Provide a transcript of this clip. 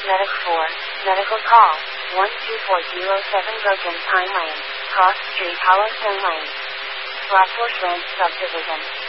Medic 4, medical call, 12407 Broken Pine Lane, Cross Street, Holliston Lane, Black Horse Ranch Subdivision.